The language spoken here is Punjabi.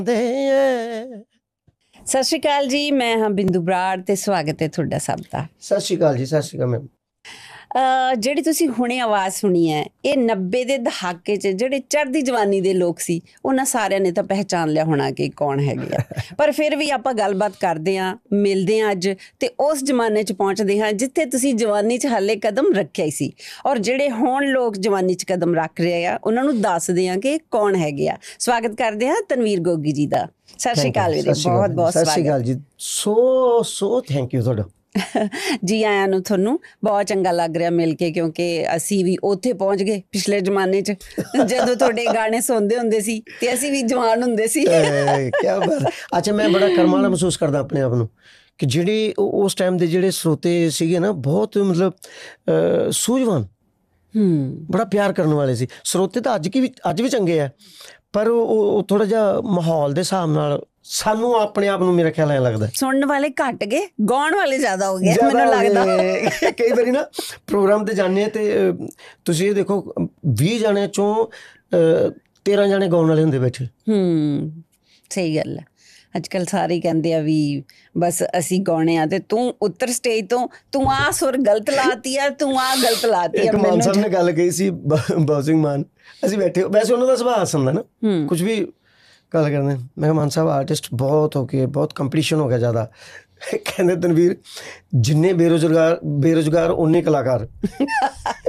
ਸਤਿ ਸ਼੍ਰੀ ਅਕਾਲ ਜੀ, ਮੈਂ ਹਾਂ ਬਿੰਦੂ ਬਰਾੜ ਤੇ ਸਵਾਗਤ ਹੈ ਤੁਹਾਡਾ ਸਭ ਦਾ। ਸਤਿ ਸ਼੍ਰੀ ਅਕਾਲ ਜੀ। ਸਤਿ ਸ਼੍ਰੀ ਅਕਾਲ ਮੈਮ। ਜਿਹੜੀ ਤੁਸੀਂ ਹੁਣੇ ਆਵਾਜ਼ ਸੁਣੀ ਹੈ, ਇਹ 90 ਦੇ ਦਹਾਕੇ 'ਚ ਜਿਹੜੇ ਚੜ੍ਹਦੀ ਜਵਾਨੀ ਦੇ ਲੋਕ ਸੀ, ਉਹਨਾਂ ਸਾਰਿਆਂ ਨੇ ਤਾਂ ਪਹਿਚਾਨ ਲਿਆ ਹੋਣਾ ਕਿ ਕੌਣ ਹੈਗੇ ਆ। ਪਰ ਫਿਰ ਵੀ ਆਪਾਂ ਗੱਲਬਾਤ ਕਰਦੇ ਹਾਂ, ਮਿਲਦੇ ਹਾਂ ਅੱਜ, ਤੇ ਉਸ ਜ਼ਮਾਨੇ 'ਚ ਪਹੁੰਚਦੇ ਹਾਂ ਜਿੱਥੇ ਤੁਸੀਂ ਜਵਾਨੀ 'ਚ ਹਾਲੇ ਕਦਮ ਰੱਖਿਆ ਹੀ ਸੀ, ਔਰ ਜਿਹੜੇ ਹੁਣ ਲੋਕ ਜਵਾਨੀ 'ਚ ਕਦਮ ਰੱਖ ਰਹੇ ਆ ਉਹਨਾਂ ਨੂੰ ਦੱਸਦੇ ਹਾਂ ਕਿ ਕੌਣ ਹੈਗੇ ਆ। ਸਵਾਗਤ ਕਰਦੇ ਹਾਂ ਤਨਵੀਰ ਗੋਗੀ ਜੀ ਦਾ। ਸਤਿ ਸ਼੍ਰੀ ਅਕਾਲ ਵੀਰੇ, ਬਹੁਤ ਬਹੁਤ ਸਤਿ ਸ਼੍ਰੀ ਅਕਾਲ ਸਵਾਗਤ ਜੀ। ਸੋ ਥੈਂਕ ਯੂ ਤੁਹਾਡਾ। ਜੀ ਆਇਆਂ ਨੂੰ ਤੁਹਾਨੂੰ। ਬਹੁਤ ਚੰਗਾ ਲੱਗ ਰਿਹਾ ਮਿਲ ਕੇ, ਕਿਉਂਕਿ ਅਸੀਂ ਵੀ ਉੱਥੇ ਪਹੁੰਚ ਗਏ ਪਿਛਲੇ ਜ਼ਮਾਨੇ 'ਚ ਜਦੋਂ ਤੁਹਾਡੇ ਗਾਣੇ ਸੁਣਦੇ ਹੁੰਦੇ ਸੀ ਤੇ ਅਸੀਂ ਵੀ ਜਵਾਨ ਹੁੰਦੇ ਸੀ। ਕੀ ਬਾਤ। ਅੱਛਾ, ਮੈਂ ਬੜਾ ਕਰਮਾਂ ਵਾਲਾ ਮਹਿਸੂਸ ਕਰਦਾ ਆਪਣੇ ਆਪ ਨੂੰ ਕਿ ਜਿਹੜੇ ਉਸ ਟਾਈਮ ਦੇ ਜਿਹੜੇ ਸਰੋਤੇ ਸੀਗੇ ਨਾ, ਬਹੁਤ ਮਤਲਬ ਸੂਝਵਾਨ, ਬੜਾ ਪਿਆਰ ਕਰਨ ਵਾਲੇ ਸੀ। ਸਰੋਤੇ ਤਾਂ ਅੱਜ ਵੀ ਚੰਗੇ ਆ, ਪਰ ਉਹ ਥੋੜਾ ਜਿਹਾ ਮਾਹੌਲ ਦੇ ਹਿਸਾਬ ਨਾਲ ਸਾਨੂੰ ਆਪਣੇ ਆਪ ਨੂੰ, ਮੇਰਾ ਖਿਆਲ ਐਂ ਲੱਗਦਾ, ਸੁਣਨ ਵਾਲੇ ਘੱਟ ਗਏ, ਗਾਉਣ ਵਾਲੇ ਜ਼ਿਆਦਾ ਹੋ ਗਏ ਮੈਨੂੰ ਲੱਗਦਾ। ਕਈ ਵਾਰੀ ਨਾ ਪ੍ਰੋਗਰਾਮ ਤੇ ਜਾਂਦੇ ਆ ਤੇ ਤੁਸੀਂ ਇਹ ਦੇਖੋ 20 ਜਾਣਿਆਂ ਚੋਂ 13 ਜਾਣੇ ਗਾਉਣ ਵਾਲੇ ਹੁੰਦੇ ਬੈਠੇ। ਸਹੀ ਗੱਲ ਹੈ। ਅੱਜ ਕੱਲ੍ਹ ਸਾਰੇ ਕਹਿੰਦੇ ਆ ਵੀ ਬਸ ਅਸੀਂ ਗਾਉਣੇ ਆ, ਤੇ ਤੂੰ ਉੱਤਰ ਸਟੇਜ ਤੋਂ, ਤੂੰ ਆਹ ਸੁਰ ਗਲਤ ਲਾਤੀ ਆ, ਤੂੰ ਆਹ ਗਲਤ ਲਾਤੀ ਆ। ਇੱਕ ਮਾਨ ਸਾਹਿਬ ਨੇ ਗੱਲ ਕਹੀ ਸੀ, ਬਾਜ਼ਿੰਗ ਮਾਨ, ਅਸੀਂ ਬੈਠੇ, ਵੈਸੇ ਉਹਨਾਂ ਦਾ ਸੁਭਾਅ ਹੱਸਣ ਦਾ ਨਾ, ਕੁਝ ਵੀ ਗੱਲ ਕਰਦੇ। ਮੈਂ ਕਿਹਾ ਮਾਨ ਸਾਹਿਬ ਆਰਟਿਸਟ ਬਹੁਤ ਹੋ ਗਏ, ਬਹੁਤ ਕੰਪੀਟੀਸ਼ਨ ਹੋ ਗਿਆ ਜ਼ਿਆਦਾ। ਕਹਿੰਦੇ ਤਨਵੀਰ, ਜਿੰਨੇ ਬੇਰੁਜ਼ਗਾਰ ਓਨੇ ਕਲਾਕਾਰ।